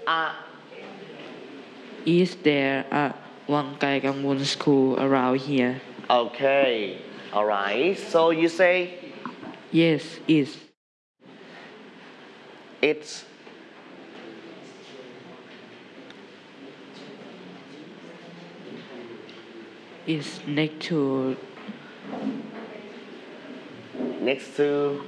Is there a Wangkai Gangwon school around here? Okay, alright. So you say Yes, is. it's Is next to next to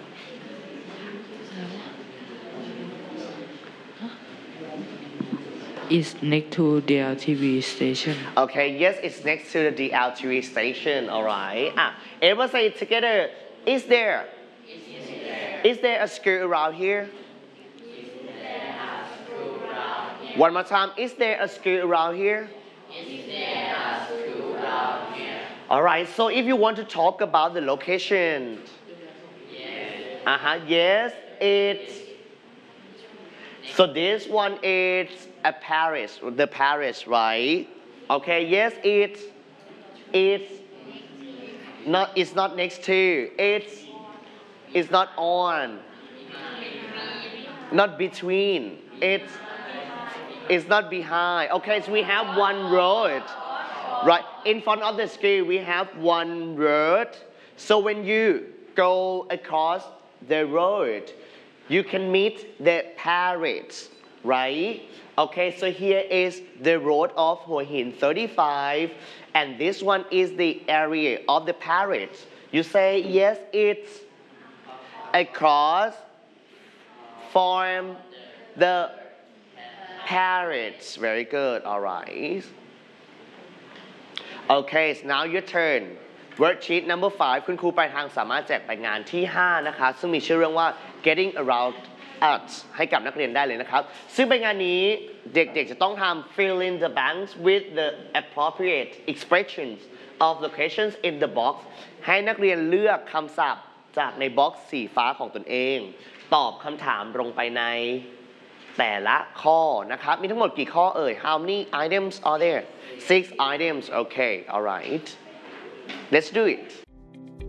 is next to their TV station. Okay, yes, it's next to the DLTV station, alright. Everyone say it together. Is there? Is there a school around here? One more time. Is there a school around here? Alright, so if you want to talk about the location. Yes, it's. So this one is a Paris, the Paris, right? Okay, yes, it's not next to, it's not on, not between, it's not behind. Okay, so we have one road, right? In front of the school, we have one road. So when you go across the road, you can meet the Paris, right? Okay, so here is the road of Hua Hin 35, and this one is the area of the Paris. You say, yes, it's across from the Paris. Very good, all right. Okay, so now your turn. Worksheet number 5 คุณครูปลายทางสามารถแจกไปงานที่ 5 นะคะซึ่งมีชื่อเรื่องว่า Getting Around Us ให้กับนักเรียนได้เลยนะครับซึ่งเป็นงานนี้เด็กๆจะต้องทำ Fill in the blanks with the appropriate expressions of locations in the box ให้นักเรียนเลือกคำศัพท์จากในบ็อกซ์สีฟ้าของตนเองตอบคำถามลงไปในแต่ละข้อนะครับมีทั้งหมดกี่ข้อเอ่ย How many items are there? 6 items. Okay, alright. Let's do it.